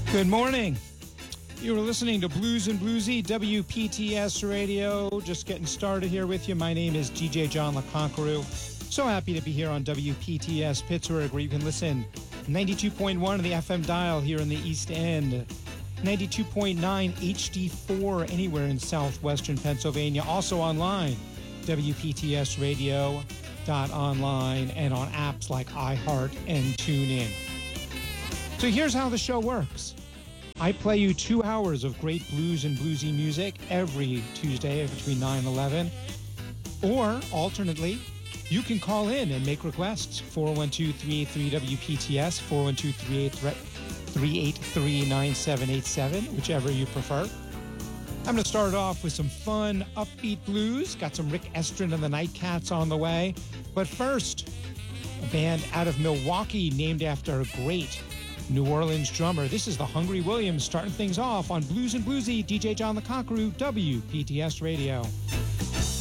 Good morning. You are listening to Blues and Bluesy, WPTS Radio. Just getting started here with you. My name is DJ John LeConquerou. So happy to be here on WPTS Pittsburgh, where you can listen 92.1 of the FM dial here in the East End, 92.9 HD4 anywhere in southwestern Pennsylvania. Also online, WPTSradio.online, and on apps like iHeart and TuneIn. So here's how the show works. I play you 2 hours of great blues and bluesy music every Tuesday between 9 and 11. Or, alternately, you can call in and make requests. 412-383-WPTS, 412-383-9787, whichever you prefer. I'm going to start off with some fun, upbeat blues. Got some Rick Estrin and the Nightcats on the way. But first, a band out of Milwaukee named after a great New Orleans drummer. This is the Hungry Williams starting things off on Blues and Bluesy. DJ John LeConquerou, WPTS Radio.